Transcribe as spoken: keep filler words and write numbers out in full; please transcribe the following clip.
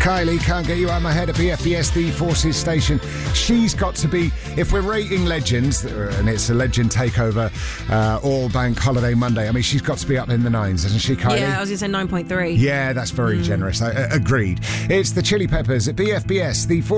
Kylie, Can't Get You Out of My Head at B F B S, the Forces station. She's got to be, if we're rating legends, and it's a legend takeover, uh, all bank holiday Monday, I mean, she's got to be up in the nines, isn't she, Kylie? Yeah, I was going to say nine point three. Yeah, that's very mm. generous. I, uh, agreed. It's the Chili Peppers at B F B S, the